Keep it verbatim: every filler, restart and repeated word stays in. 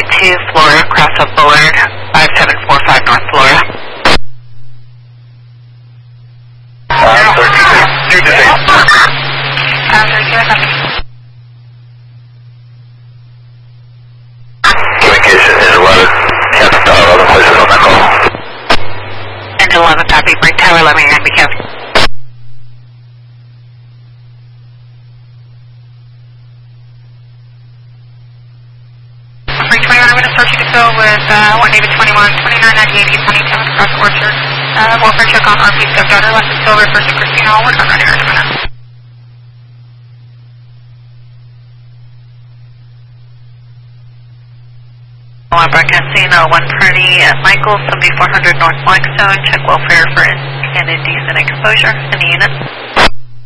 two, Florida, cross up Bullard, five seven four five North Florida. Uh, thirty-six, two to eight. Uh, thirty-six, Communication is eleven, ten, uh, other places on that call. and eleven, copy, bring tower eleven, you're going to be careful. Bring twenty-one, I'm going to start you to go with uh, one David twenty-one, twenty-nine ninety-eight, East Huntington, across Orchard. Uh, welfare check on R P Scope Daughter, left is Silver, first and Christina, I'll work on running her in a minute. One Casino, one Purdy at Michael, seventy-four hundred North Blackstone, check welfare for and indecent exposure in the unit.